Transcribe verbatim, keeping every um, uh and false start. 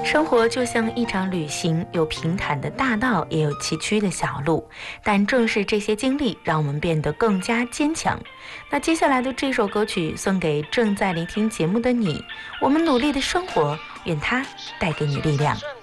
生活就像一场旅行，有平坦的大道，也有崎岖的小路。但正是这些经历，让我们变得更加坚强。那接下来的这首歌曲送给正在聆听节目的你，我们努力的生活，愿它带给你力量。